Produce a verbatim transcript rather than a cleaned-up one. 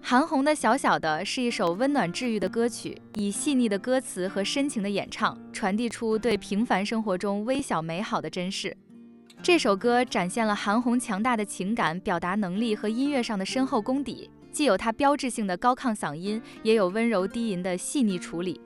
韩红的《小小的》是一首温暖治愈的歌曲，以细腻的歌词和深情的演唱，传递出对平凡生活中微小美好的珍视。这首歌展现了韩红强大的情感表达能力和音乐上的深厚功底，既有她标志性的高亢嗓音，也有温柔低吟的细腻处理，